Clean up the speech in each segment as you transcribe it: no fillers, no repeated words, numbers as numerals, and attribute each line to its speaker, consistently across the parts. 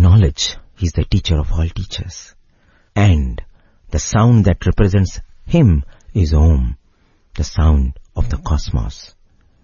Speaker 1: knowledge. He's the teacher of all teachers. And the sound that represents him is Om, the sound of the cosmos.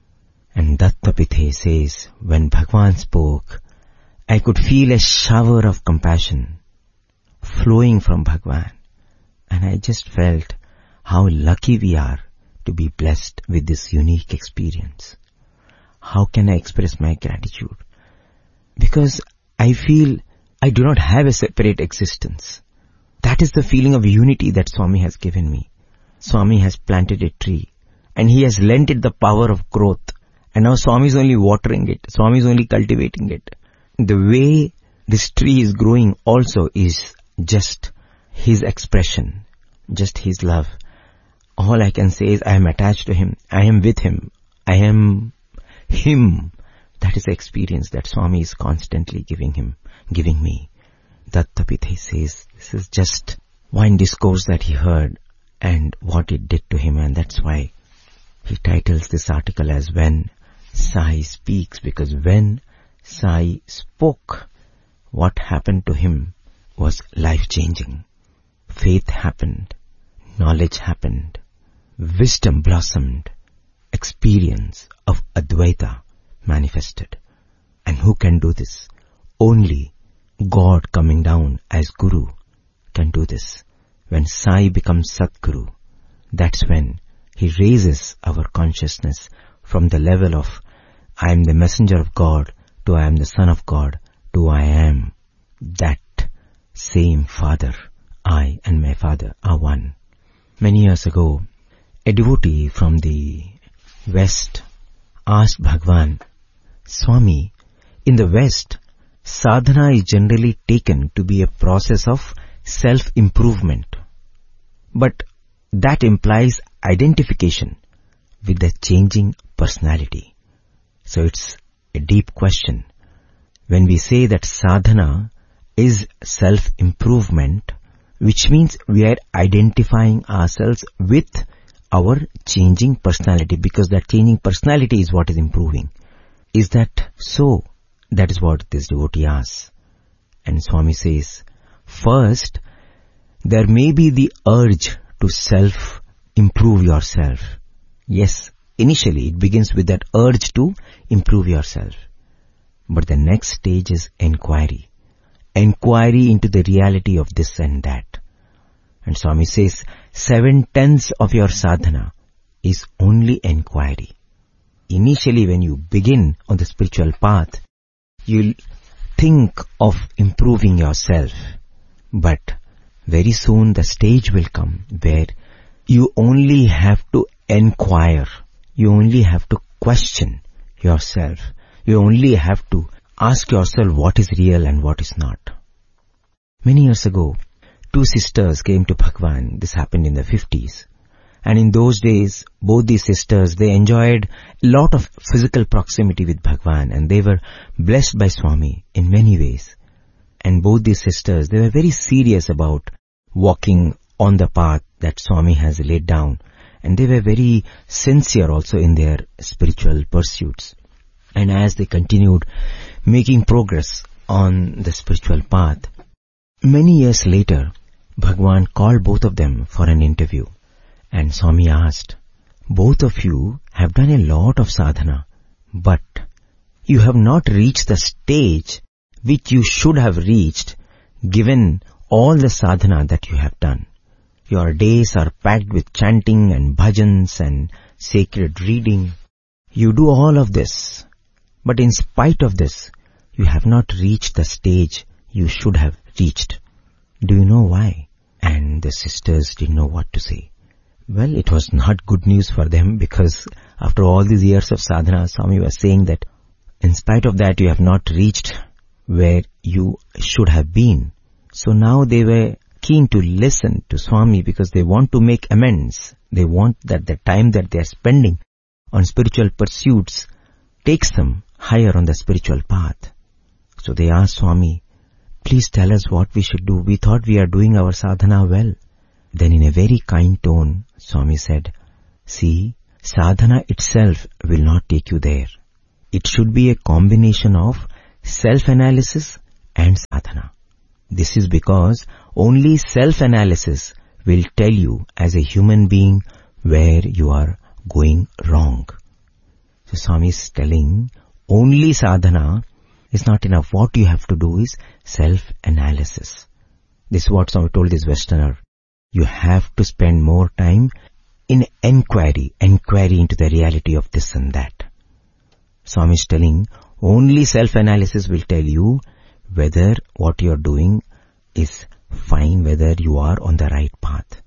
Speaker 1: And Dattapithe says, when Bhagwan spoke, I could feel a shower of compassion flowing from Bhagwan. And I just felt how lucky we are to be blessed with this unique experience. How can I express my gratitude? Because I feel I do not have a separate existence. That is the feeling of unity that Swami has given me. Swami has planted a tree and he has lent it the power of growth. And now Swami is only watering it. Swami is only cultivating it. The way this tree is growing also is just his expression, just his love. All I can say is I am attached to him. I am with him. I am him. That is the experience that Swami is constantly giving me. Dattapithe says this is just one discourse that he heard and what it did to him, and that's why he titles this article as When Sai Speaks, because when Sai spoke, what happened to him was life-changing. Faith happened, knowledge happened, wisdom blossomed, experience of Advaita manifested. And who can do this? Only God coming down as Guru can do this. When Sai becomes Satguru, that's when he raises our consciousness from the level of I am the messenger of God to I am the son of God to I am that same Father. I and my Father are one. Many years ago, a devotee from the West asked Bhagwan, Swami, in the West, sadhana is generally taken to be a process of self-improvement. But that implies identification with the changing personality. So it's a deep question. When we say that sadhana is self-improvement, which means we are identifying ourselves with our changing personality, because that changing personality is what is improving. Is that so? That is what this devotee asks. And Swami says, first, there may be the urge to self-improve yourself. Yes, initially it begins with that urge to improve yourself. But the next stage is inquiry. Inquiry into the reality of this and that. And Swami says, 7/10 of your sadhana is only inquiry. Initially when you begin on the spiritual path, you'll think of improving yourself. But very soon the stage will come where you only have to inquire. You only have to question yourself. You only have to ask yourself what is real and what is not. Many years ago, 2 sisters came to Bhagwan. This happened in the 50s. And in those days, both these sisters, they enjoyed a lot of physical proximity with Bhagwan, and they were blessed by Swami in many ways. And both these sisters, they were very serious about walking on the path that Swami has laid down. And they were very sincere also in their spiritual pursuits. And as they continued making progress on the spiritual path, many years later, Bhagwan called both of them for an interview. And Swami asked, both of you have done a lot of sadhana, but you have not reached the stage which you should have reached given all the sadhana that you have done. Your days are packed with chanting and bhajans and sacred reading. You do all of this, but in spite of this, you have not reached the stage you should have reached. Do you know why? And the sisters didn't know what to say. Well, it was not good news for them, because after all these years of sadhana, Swami was saying that in spite of that, you have not reached where you should have been. So now they were keen to listen to Swami because they want to make amends. They want that the time that they are spending on spiritual pursuits takes them higher on the spiritual path. So they asked Swami, please tell us what we should do. We thought we are doing our sadhana well. Then in a very kind tone, Swami said, see, sadhana itself will not take you there. It should be a combination of self-analysis and sadhana. This is because only self-analysis will tell you as a human being where you are going wrong. So Swami is telling only sadhana is not enough. What you have to do is self-analysis. This is what Swami told this Westerner. You have to spend more time in inquiry into the reality of this and that. Swami is telling only self-analysis will tell you whether what you are doing is fine, whether you are on the right path.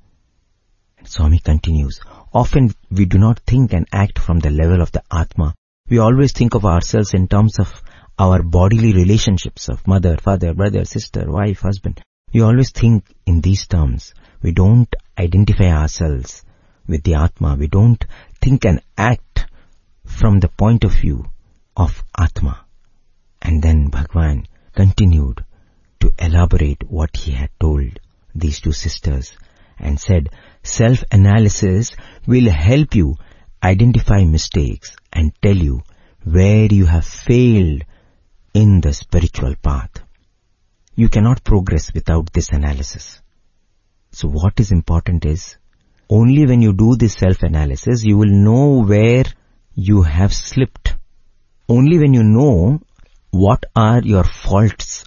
Speaker 1: Swami continues, often we do not think and act from the level of the Atma. We always think of ourselves in terms of our bodily relationships of mother, father, brother, sister, wife, husband. We always think in these terms. We don't identify ourselves with the Atma. We don't think and act from the point of view of Atma. And then Bhagwan continued to elaborate what he had told these two sisters and said, self-analysis will help you identify mistakes and tell you where you have failed in the spiritual path. You cannot progress without this analysis. So what is important is, only when you do this self-analysis, you will know where you have slipped. Only when you know what are your fault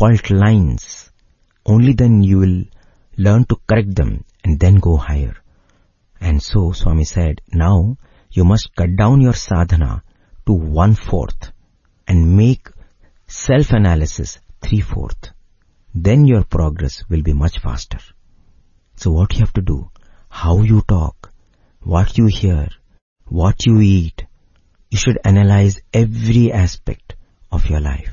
Speaker 1: lines, only then you will learn to correct them and then go higher. And so Swami said, now you must cut down your sadhana to 1/4 and make self-analysis 3/4. Then your progress will be much faster. So what you have to do, how you talk, what you hear, what you eat, you should analyze every aspect of your life.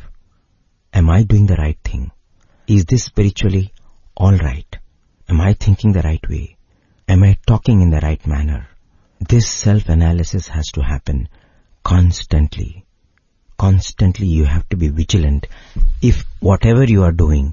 Speaker 1: Am I doing the right thing? Is this spiritually all right? Am I thinking the right way? Am I talking in the right manner? This self-analysis has to happen constantly. Constantly you have to be vigilant. If whatever you are doing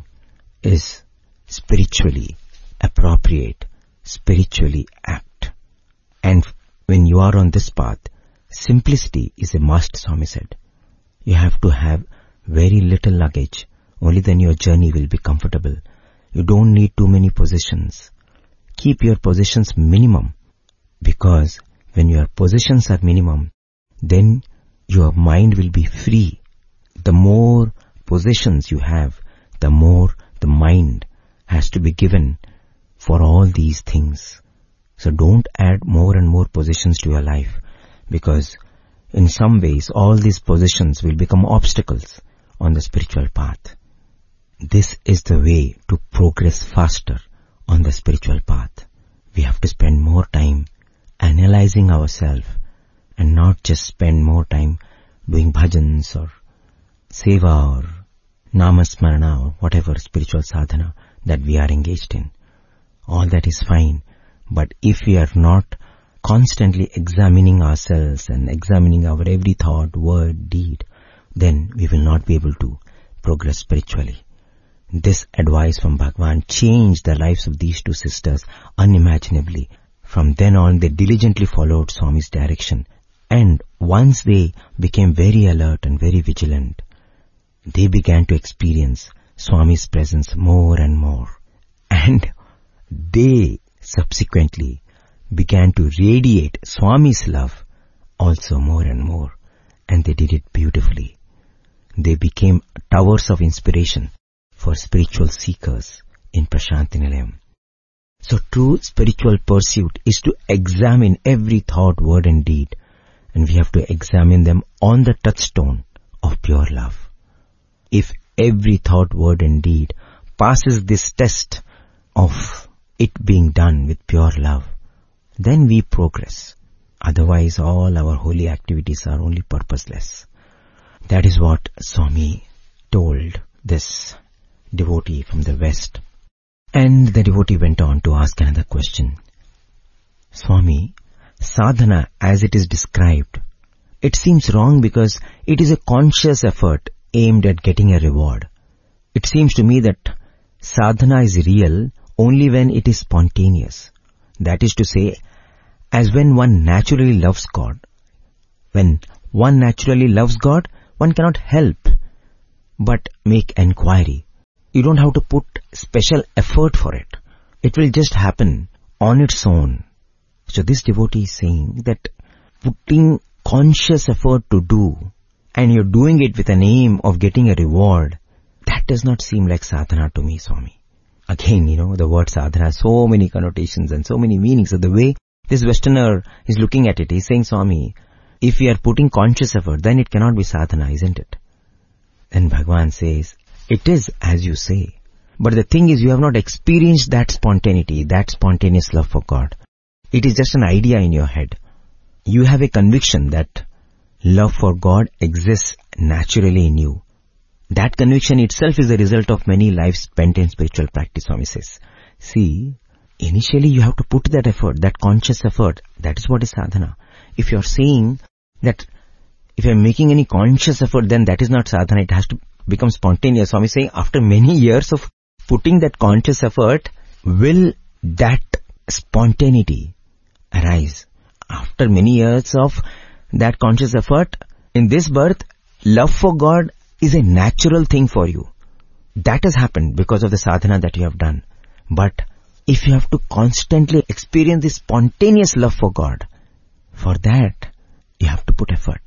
Speaker 1: is spiritually appropriate, spiritually apt. And when you are on this path, simplicity is a must, Swami said. You have to have very little luggage. Only then your journey will be comfortable. You don't need too many possessions. Keep your possessions minimum, because when your possessions are minimum, then your mind will be free. The more possessions you have, the more the mind has to be given for all these things. So don't add more and more possessions to your life, because in some ways all these possessions will become obstacles on the spiritual path. This is the way to progress faster on the spiritual path. We have to spend more time analyzing ourselves and not just spend more time doing bhajans or seva or namasmarana or whatever spiritual sadhana that we are engaged in. All that is fine, but if we are not constantly examining ourselves and examining our every thought, word, deed, then we will not be able to progress spiritually. This advice from Bhagwan changed the lives of these two sisters unimaginably. From then on, they diligently followed Swami's direction, and once they became very alert and very vigilant, they began to experience Swami's presence more and more. And they subsequently began to radiate Swami's love also more and more, and they did it beautifully. They became towers of inspiration for spiritual seekers in Prashanti Nilayam. So true spiritual pursuit is to examine every thought, word and deed, and we have to examine them on the touchstone of pure love. If every thought, word and deed passes this test of it being done with pure love, then we progress. Otherwise all our holy activities are only purposeless. That is what Swami told this devotee from the West. And the devotee went on to ask another question. Swami, sadhana as it is described, it seems wrong because it is a conscious effort aimed at getting a reward. It seems to me that sadhana is real only when it is spontaneous. That is to say, as when one naturally loves God. When one naturally loves God, one cannot help but make enquiry. You don't have to put special effort for it. It will just happen on its own. So this devotee is saying that putting conscious effort to do, and you're doing it with an aim of getting a reward, that does not seem like sadhana to me, Swami. Again, the word sadhana has so many connotations and so many meanings. So the way this Westerner is looking at it, he's saying, Swami, if we are putting conscious effort, then it cannot be sadhana, isn't it? Then Bhagavan says, it is as you say. But the thing is, you have not experienced that spontaneity, that spontaneous love for God. It is just an idea in your head. You have a conviction that love for God exists naturally in you. That conviction itself is the result of many lives spent in spiritual practice, Swami says. See, initially you have to put that effort, that conscious effort. That is what is sadhana. If you are saying that if you are making any conscious effort, then that is not sadhana. It has to become spontaneous. Swami is saying after many years of putting that conscious effort, will that spontaneity arise? After many years of that conscious effort, in this birth, love for God is a natural thing for you. That has happened because of the sadhana that you have done. But if you have to constantly experience this spontaneous love for God, for that, you have to put effort.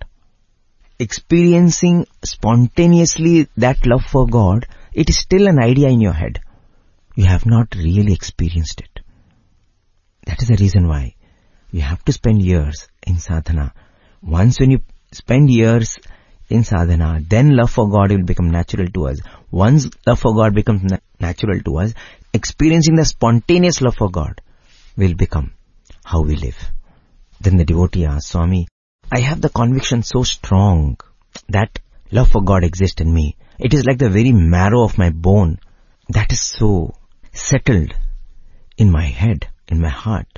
Speaker 1: Experiencing spontaneously that love for God, it is still an idea in your head. You have not really experienced it. That is the reason why you have to spend years in sadhana. Once when you spend years in sadhana, then love for God will become natural to us. Once love for God becomes natural to us, experiencing the spontaneous love for God will become how we live. Then the devotee asks, Swami, I have the conviction so strong that love for God exists in me. It is like the very marrow of my bone. That is so settled in my head, in my heart.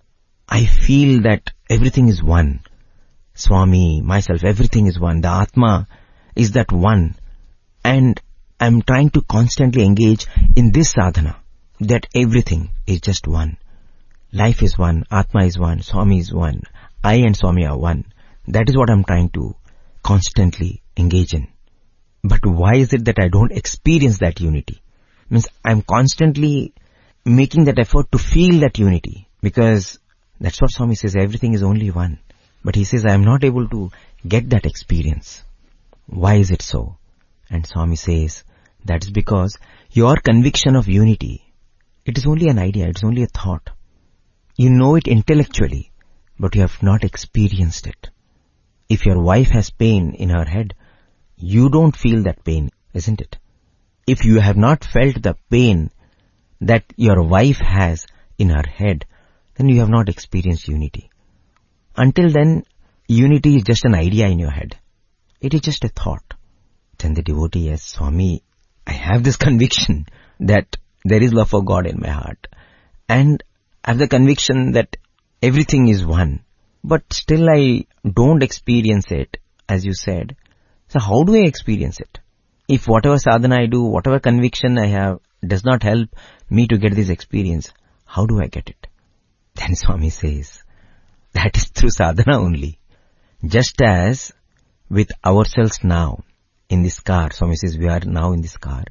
Speaker 1: I feel that everything is one. Swami, myself, everything is one. The Atma is that one. And I'm trying to constantly engage in this sadhana, that everything is just one. Life is one, Atma is one, Swami is one. I and Swami are one. That is what I'm trying to constantly engage in. But why is it that I don't experience that unity? Means I'm constantly making that effort to feel that unity. Because that's what Swami says, everything is only one. But he says, I am not able to get that experience. Why is it so? And Swami says, that is because your conviction of unity, it is only an idea, it is only a thought. You know it intellectually, but you have not experienced it. If your wife has pain in her head, you don't feel that pain, isn't it? If you have not felt the pain that your wife has in her head, then you have not experienced unity. Until then, unity is just an idea in your head. It is just a thought. Then the devotee asks, Swami, I have this conviction that there is love for God in my heart. And I have the conviction that everything is one. But still I don't experience it, as you said. So how do I experience it? If whatever sadhana I do, whatever conviction I have, does not help me to get this experience, how do I get it? Then Swami says, that is through sadhana only. Just as with ourselves now, in this car, Swami says we are now in this car,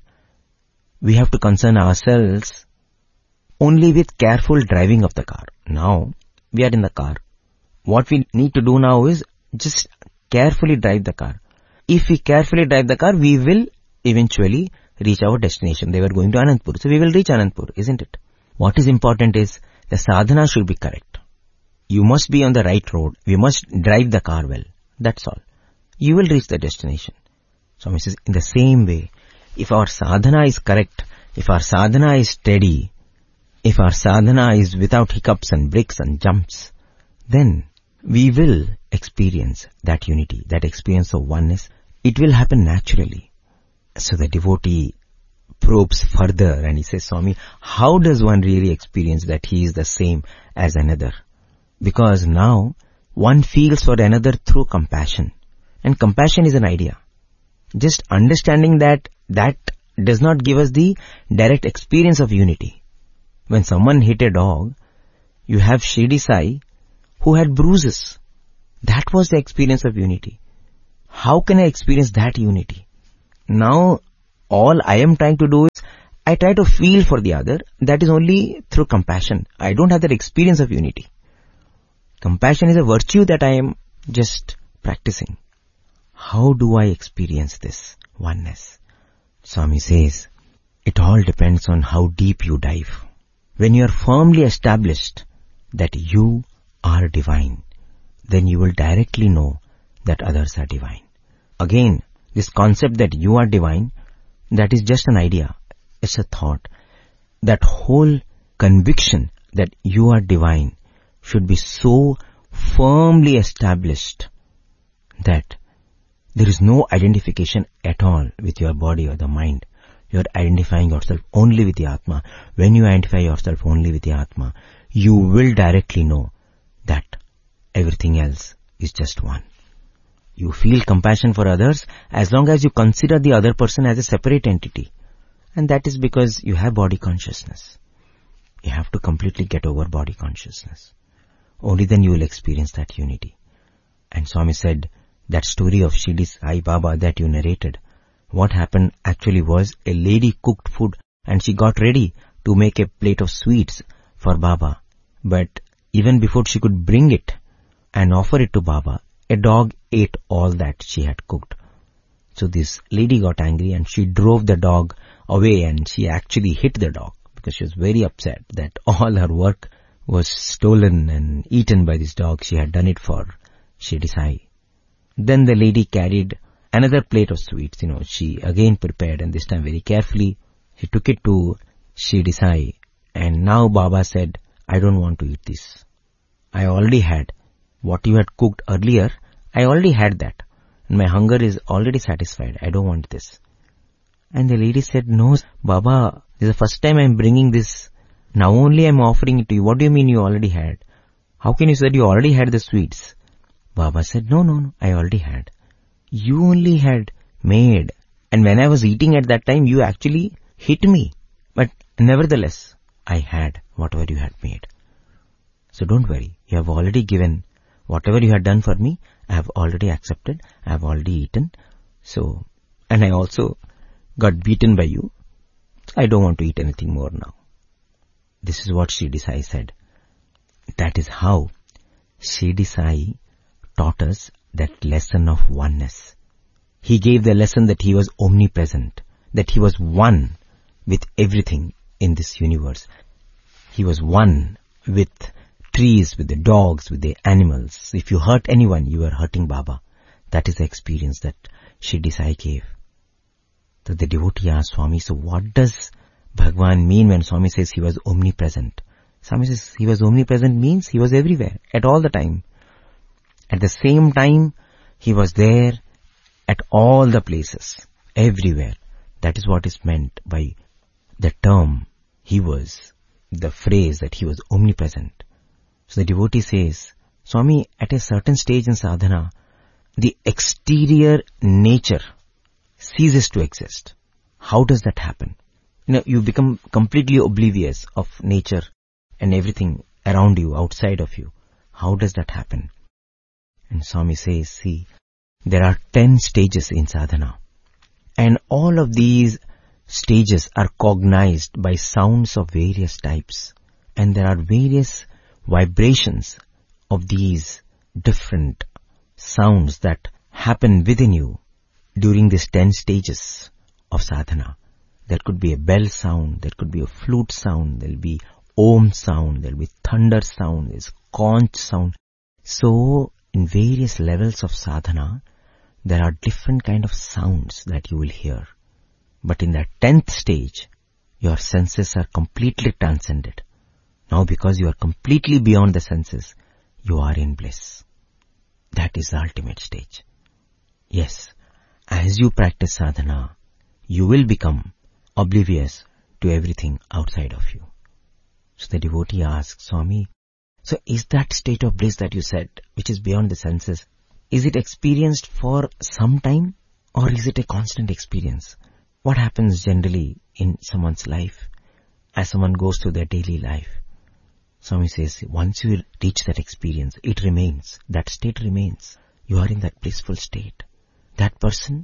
Speaker 1: we have to concern ourselves only with careful driving of the car. Now, we are in the car. What we need to do now is just carefully drive the car. If we carefully drive the car, we will eventually reach our destination. They were going to Anandpur, so we will reach Anandpur, isn't it? What is important is the sadhana should be correct. You must be on the right road. We must drive the car well. That's all. You will reach the destination. Swami says, in the same way, if our sadhana is correct, if our sadhana is steady, if our sadhana is without hiccups and breaks and jumps, then we will experience that unity, that experience of oneness. It will happen naturally. So the devotee probes further and he says, Swami, how does one really experience that he is the same as another? Because now one feels for another through compassion. And compassion is an idea. Just understanding that does not give us the direct experience of unity. When someone hit a dog, you have Shirdi Sai who had bruises. That was the experience of unity. How can I experience that unity? Now, all I am trying to do is, I try to feel for the other. That is only through compassion. I don't have that experience of unity. Compassion is a virtue that I am just practicing. How do I experience this oneness? Swami says, it all depends on how deep you dive. When you are firmly established that you are divine, then you will directly know that others are divine. Again, this concept that you are divine, that is just an idea. It's a thought. That whole conviction that you are divine should be so firmly established that there is no identification at all with your body or the mind. You are identifying yourself only with the Atma. When you identify yourself only with the Atma, you will directly know that everything else is just one. You feel compassion for others as long as you consider the other person as a separate entity. And that is because you have body consciousness. You have to completely get over body consciousness. Only then you will experience that unity. And Swami said, that story of Shirdi Sai Baba that you narrated, what happened actually was a lady cooked food and she got ready to make a plate of sweets for Baba. But even before she could bring it and offer it to Baba, a dog ate all that she had cooked. So this lady got angry and she drove the dog away, and she actually hit the dog because she was very upset that all her work was stolen and eaten by this dog. She had done it for Shirdi Sai. Then the lady carried another plate of sweets. She again prepared, and this time very carefully. She took it to Shirdi Sai, and now Baba said, I don't want to eat this. I already had what you had cooked earlier. I already had that. And my hunger is already satisfied. I don't want this. And the lady said, no, Baba, this is the first time I am bringing this. Now only I am offering it to you. What do you mean you already had? How can you say you already had the sweets? Baba said, no, I already had. You only had made. And when I was eating at that time, you actually hit me. But nevertheless, I had whatever you had made. So don't worry. You have already given whatever you had done for me. I have already accepted. I have already eaten. So, and I also got beaten by you. I don't want to eat anything more now. This is what Shirdi Sai said. That is how Shirdi Sai taught us that lesson of oneness. He gave the lesson that he was omnipresent, that he was one with everything in this universe. He was one with trees, with the dogs, with the animals. If you hurt anyone, you are hurting Baba. That is the experience that Shirdi Sai gave. So the devotee asked Swami, so what does Bhagwan mean when Swami says he was omnipresent? Swami says he was omnipresent means he was everywhere, at all the time. At the same time, he was there at all the places, everywhere. That is what is meant by the term he was, the phrase that he was omnipresent. So the devotee says, Swami, at a certain stage in sadhana, the exterior nature ceases to exist. How does that happen? You become completely oblivious of nature and everything around you, outside of you. How does that happen? And Swami says, see, there are 10 stages in sadhana. And all of these stages are cognized by sounds of various types. And there are various vibrations of these different sounds that happen within you during these 10 stages of sadhana. There could be a bell sound, there could be a flute sound, there will be om sound, there will be thunder sound, there's conch sound. So, in various levels of sadhana, there are different kind of sounds that you will hear. But in that 10th stage, your senses are completely transcended. Now because you are completely beyond the senses, you are in bliss. That is the ultimate stage. Yes, as you practice sadhana, you will become oblivious to everything outside of you. So the devotee asks, Swami, so is that state of bliss that you said, which is beyond the senses, is it experienced for some time or is it a constant experience? What happens generally in someone's life as someone goes through their daily life? Swami says, once you reach that experience, it remains. That state remains. You are in that blissful state. That person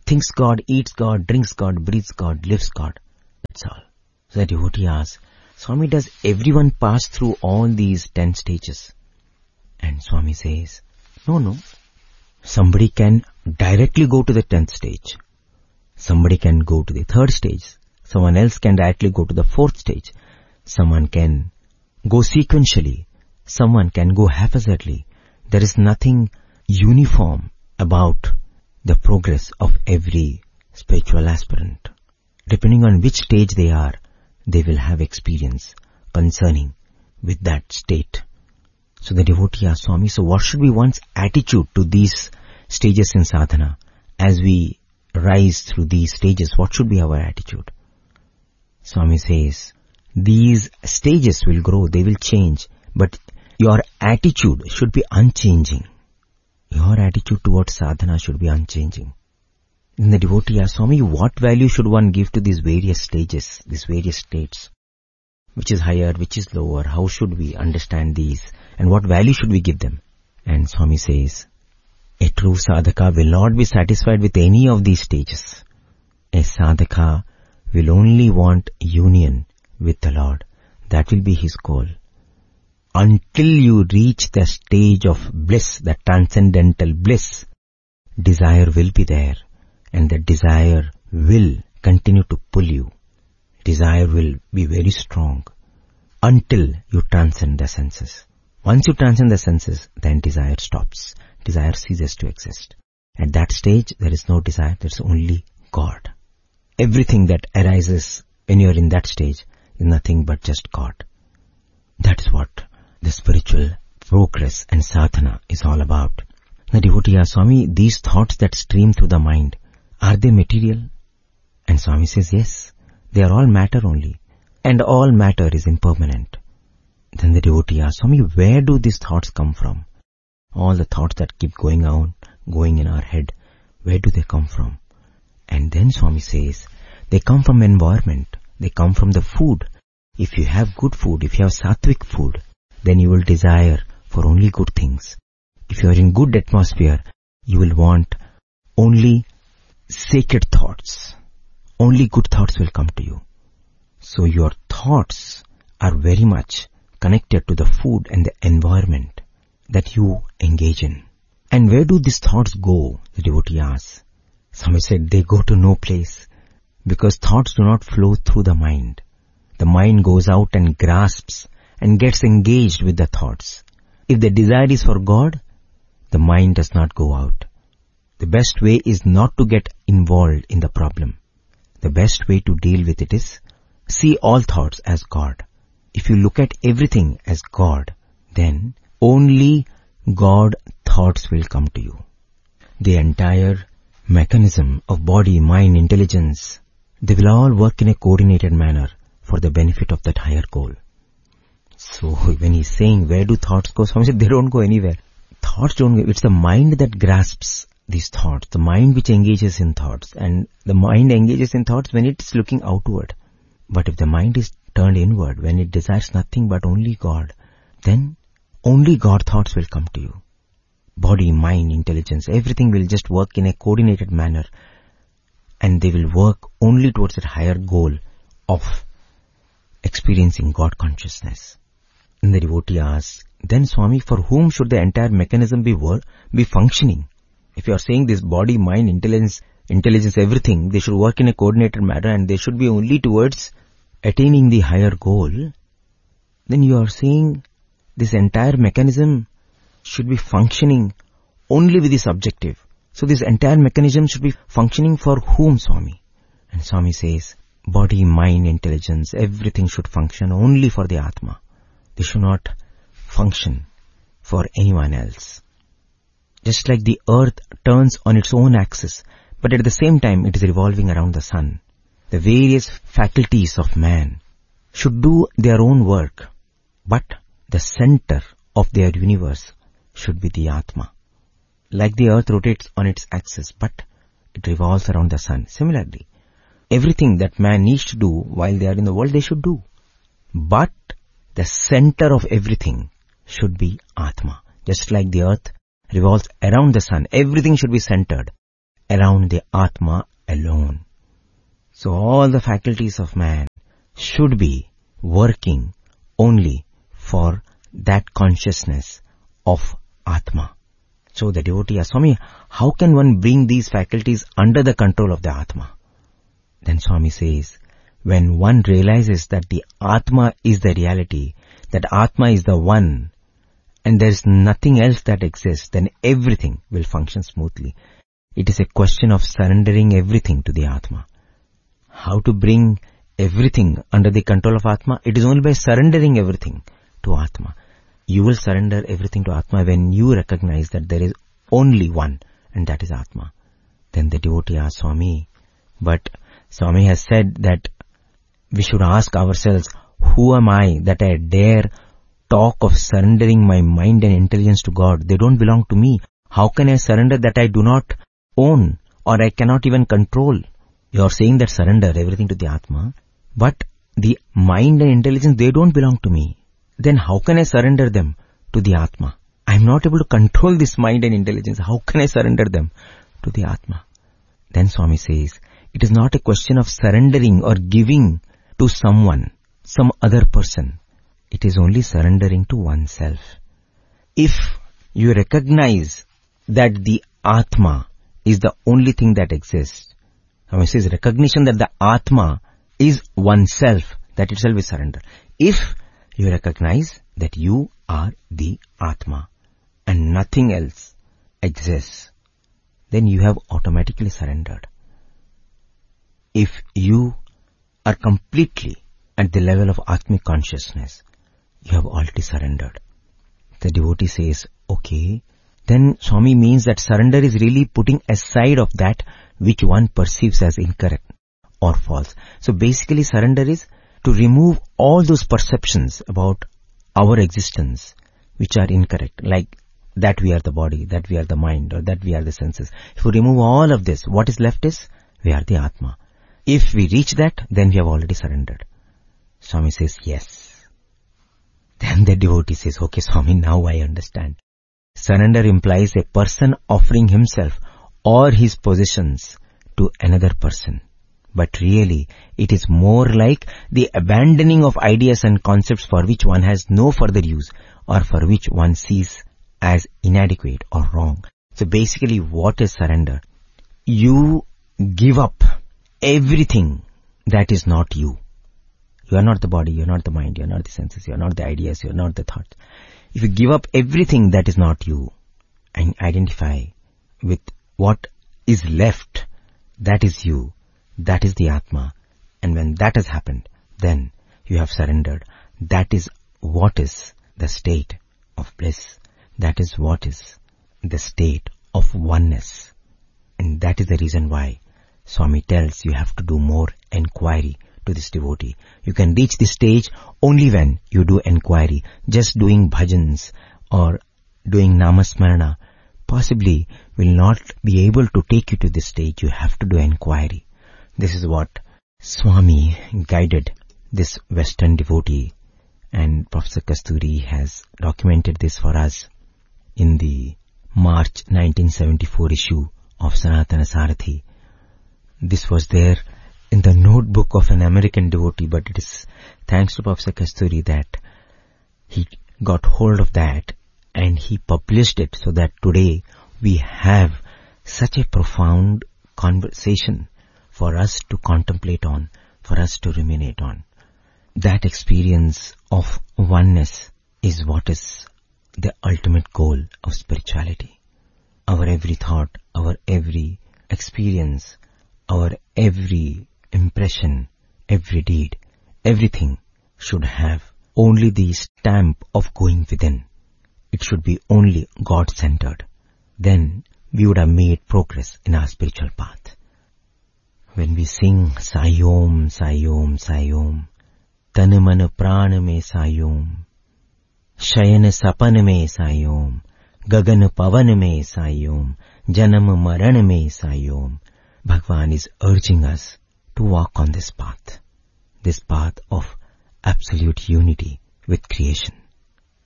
Speaker 1: thinks God, eats God, drinks God, breathes God, lives God. That's all. So the devotee asks, Swami, does everyone pass through all these 10 stages? And Swami says, no. Somebody can directly go to the 10th stage. Somebody can go to the 3rd stage. Someone else can directly go to the 4th stage. Someone can go sequentially. Someone can go haphazardly. There is nothing uniform about the progress of every spiritual aspirant. Depending on which stage they are, they will have experience concerning with that state. So the devotee asks, Swami, so what should be one's attitude to these stages in sadhana? As we rise through these stages, what should be our attitude? Swami says, these stages will grow, they will change, but your attitude should be unchanging. Your attitude towards sadhana should be unchanging. Then the devotee asks, Swami, what value should one give to these various stages, these various states? Which is higher, which is lower? How should we understand these? And what value should we give them? And Swami says, a true sadhaka will not be satisfied with any of these stages. A sadhaka will only want union with the Lord. That will be his goal. Until you reach the stage of bliss, the transcendental bliss, desire will be there. And the desire will continue to pull you. Desire will be very strong until you transcend the senses. Once you transcend the senses, then desire stops. Desire ceases to exist. At that stage, there is no desire, there is only God. Everything that arises when you are in that stage is nothing but just God. That is what the spiritual progress and sadhana is all about. The devotee asks, Swami, these thoughts that stream through the mind, are they material? And Swami says, yes, they are all matter only. And all matter is impermanent. Then the devotee asks, Swami, where do these thoughts come from? All the thoughts that keep going in our head, where do they come from? And then Swami says, they come from environment. They come from the food. If you have good food, if you have sattvic food, then you will desire for only good things. If you are in good atmosphere, you will want only sacred thoughts. Only good thoughts will come to you. So your thoughts are very much connected to the food and the environment that you engage in. And where do these thoughts go? The devotee asks. Swami said, they go to no place, because thoughts do not flow through the mind. The mind goes out and grasps and gets engaged with the thoughts. If the desire is for God, the mind does not go out. The best way is not to get involved in the problem. The best way to deal with it is see all thoughts as God. If you look at everything as God, then only God thoughts will come to you. The entire mechanism of body, mind, intelligence, they will all work in a coordinated manner for the benefit of that higher goal. So when he's saying, where do thoughts go? Swami said, they don't go anywhere. Thoughts don't go. It's the mind that grasps these thoughts, the mind which engages in thoughts. And the mind engages in thoughts when it's looking outward. But if the mind is turned inward, when it desires nothing but only God, then only God thoughts will come to you. Body, mind, intelligence, everything will just work in a coordinated manner. And they will work only towards that higher goal of experiencing God consciousness. And the devotee asks, then Swami, for whom should the entire mechanism be functioning? If you are saying this body, mind, intelligence, everything, they should work in a coordinated manner and they should be only towards attaining the higher goal, then you are saying this entire mechanism should be functioning only with this objective. So this entire mechanism should be functioning for whom, Swami? And Swami says, body, mind, intelligence, everything should function only for the Atma. They should not function for anyone else. Just like the earth turns on its own axis, but at the same time it is revolving around the sun. The various faculties of man should do their own work, but the center of their universe should be the Atma. Like the earth rotates on its axis, but it revolves around the sun. Similarly, everything that man needs to do while they are in the world, they should do. But the center of everything should be Atma. Just like the earth revolves around the sun, everything should be centered around the Atma alone. So all the faculties of man should be working only for that consciousness of Atma. So the devotee asks, Swami, how can one bring these faculties under the control of the Atma? Then Swami says, when one realizes that the Atma is the reality, that Atma is the one, and there is nothing else that exists, then everything will function smoothly. It is a question of surrendering everything to the Atma. How to bring everything under the control of Atma? It is only by surrendering everything to Atma. You will surrender everything to Atma when you recognize that there is only one, and that is Atma. Then the devotee asks, Swami, but Swami has said that we should ask ourselves, who am I that I dare talk of surrendering my mind and intelligence to God? They don't belong to me. How can I surrender that I do not own or I cannot even control? You are saying that surrender everything to the Atma, but the mind and intelligence, they don't belong to me. Then how can I surrender them to the Atma? I am not able to control this mind and intelligence. How can I surrender them to the Atma? Then Swami says, it is not a question of surrendering or giving to someone, some other person. It is only surrendering to oneself. If you recognize that the Atma is the only thing that exists, Swami says recognition that the Atma is oneself, that itself is surrender. If you recognize that you are the Atma and nothing else exists, then you have automatically surrendered. If you are completely at the level of Atmic consciousness, you have already surrendered. The devotee says, okay, then Swami means that surrender is really putting aside of that which one perceives as incorrect or false. So basically surrender is to remove all those perceptions about our existence which are incorrect, like that we are the body, that we are the mind, or that we are the senses. If we remove all of this, what is left is we are the Atma. If we reach that, then we have already surrendered. Swami says, yes. Then the devotee says, okay Swami, now I understand. Surrender implies a person offering himself or his possessions to another person. But really, it is more like the abandoning of ideas and concepts for which one has no further use or for which one sees as inadequate or wrong. So basically, what is surrender? You give up everything that is not you. You are not the body, you are not the mind, you are not the senses, you are not the ideas, you are not the thoughts. If you give up everything that is not you and identify with what is left, that is you, that is the Atma. And when that has happened, then you have surrendered. That is what is the state of bliss. That is what is the state of oneness. And that is the reason why Swami tells you have to do more enquiry to this devotee. You can reach this stage only when you do enquiry. Just doing bhajans or doing namasmarana possibly will not be able to take you to this stage. You have to do enquiry. This is what Swami guided this Western devotee, and Professor Kasturi has documented this for us in the March 1974 issue of Sanatana Sarathi. This was there in the notebook of an American devotee, but it is thanks to Professor Kasturi that he got hold of that and he published it, so that today we have such a profound conversation for us to contemplate on, for us to ruminate on. That experience of oneness is what is the ultimate goal of spirituality. Our every thought, our every experience, our every impression, every deed, everything should have only the stamp of going within. It should be only God-centered. Then we would have made progress in our spiritual path. When we sing Sayom, Sayom, Sayom, Tan Man Pran Mein Sayom, Shayan Sapan Mein Sayom, Gagan Pavan Mein Sayom, Janam Maran Mein Sayom, Bhagwan is urging us to walk on this path of absolute unity with creation.